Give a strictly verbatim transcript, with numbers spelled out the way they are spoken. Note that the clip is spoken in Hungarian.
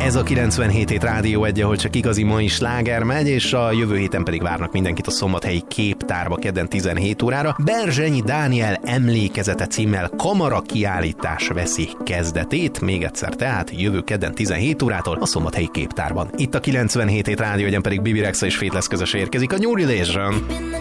Ez a kilencvenhét hét Rádió egy, ahol csak igazi mai sláger megy, és a jövő héten pedig várnak mindenkit a Szombathelyi Képtárba kedden tizenhét órára. Berzsenyi Dániel emlékezete címmel kamara kiállítás veszi kezdetét, még egyszer tehát jövő kedden tizenhét órától a Szombathelyi Képtárban. Itt a kilencvenhét hét Rádió egyen pedig Bibi Rexa és Faithless közös érkezik a New Relation.